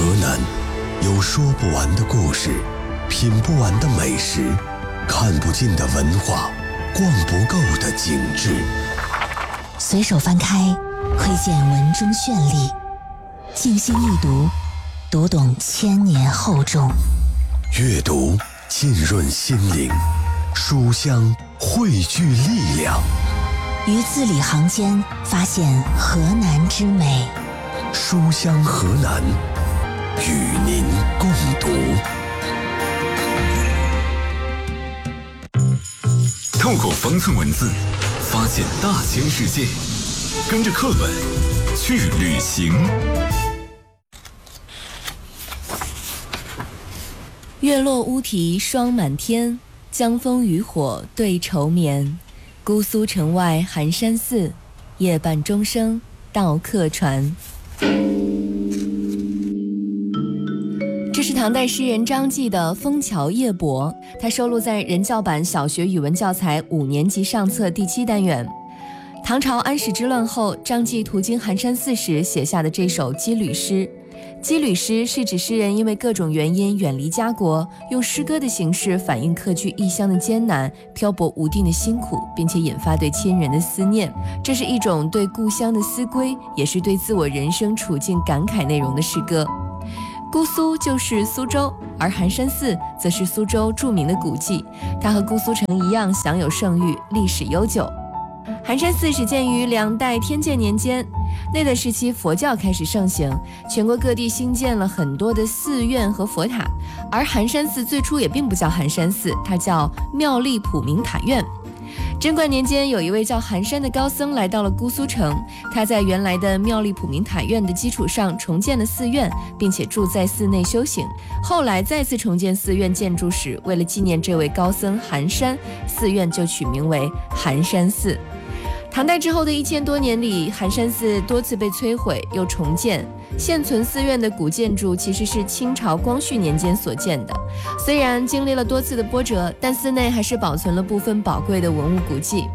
南有说不完的故事，品不完的美食，看不尽的文化，逛不够的景致。 随手翻开，窥见文中绚丽；静心一读，读懂千年厚重。 阅读浸润心灵，书香汇聚力量。 于字里行间发现河南之美。 书香河南，与您共读。 透过方寸文字，发现大千世界，跟着课本去旅行。 月落乌啼霜满天，江枫渔火对愁眠。姑苏城外寒山寺，夜半钟声到客船。这是唐代诗人张继的《枫桥夜泊》，它收录在人教版小学语文教材5年级上册第7单元。唐朝安史之乱后，张继途经寒山寺时写下的这首羁旅诗。羁旅诗是指诗人因为各种原因远离家国，用诗歌的形式反映客居异乡的艰难、漂泊无定的辛苦，并且引发对亲人的思念。这是一种对故乡的思归，也是对自我人生处境感慨内容的诗歌。姑苏就是苏州，而寒山寺则是苏州著名的古迹，它和姑苏城一样享有盛誉，历史悠久。寒山寺始建于2代天监年间，那段时期佛教开始盛行，全国各地兴建了很多的寺院和佛塔，而寒山寺最初也并不叫寒山寺，它叫妙丽普明塔院。贞观年间，有一位叫寒山的高僧来到了姑苏城，他在原来的妙丽普明塔院的基础上重建了寺院，并且住在寺内修行。后来再次重建寺院建筑时，为了纪念这位高僧寒山，寺院就取名为寒山寺。唐代之后的1000多年里，寒山寺多次被摧毁又重建。现存寺院的古建筑其实是清朝光绪年间所建的，虽然经历了多次的波折，但寺内还是保存了部分宝贵的文物古迹。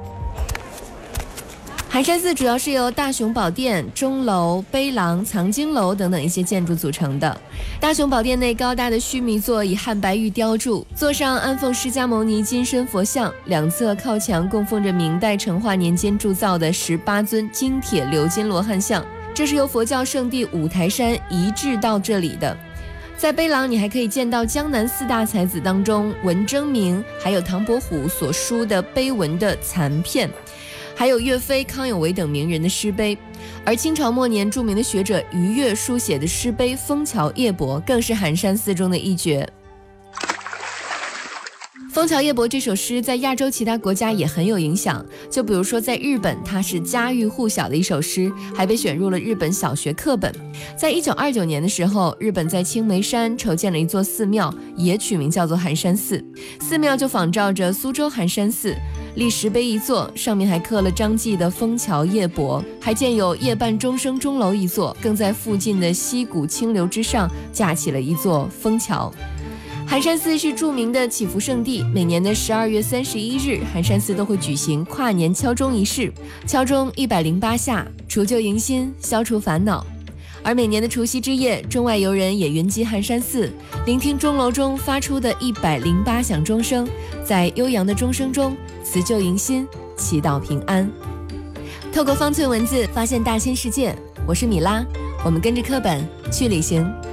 寒山寺主要是由大雄宝殿、钟楼、碑廊、藏经楼等等一些建筑组成的。大雄宝殿内高大的须弥座以汉白玉雕铸，座上安奉释迦牟尼金身佛像，两侧靠墙供奉着明代成化年间铸造的18尊金铁鎏金罗汉像，这是由佛教圣地五台山移至到这里的。在碑廊，你还可以见到江南4大才子当中文征明还有唐伯虎所书的碑文的残片，还有岳飞、康有为等名人的诗碑。而清朝末年著名的学者余岳书写的诗碑《枫桥夜泊》更是寒山寺中的一绝。《枫桥夜泊》这首诗在亚洲其他国家也很有影响，就比如说在日本，它是家喻户晓的一首诗，还被选入了日本小学课本。在1929年的时候，日本在青梅山筹建了一座寺庙，也取名叫做寒山寺。寺庙就仿照着苏州寒山寺，立石碑一座，上面还刻了张继的《枫桥夜泊》，还建有夜半钟声钟楼一座，更在附近的溪谷清流之上架起了一座枫桥。寒山寺是著名的祈福圣地，每年的12月31日，寒山寺都会举行跨年敲钟仪式，敲钟108下，除旧迎新，消除烦恼。而每年的除夕之夜，中外游人也云集寒山寺，聆听钟楼中发出的108响钟声，在悠扬的钟声中辞旧迎新，祈祷平安。透过方寸文字发现大千世界，我是米拉，我们跟着课本去旅行。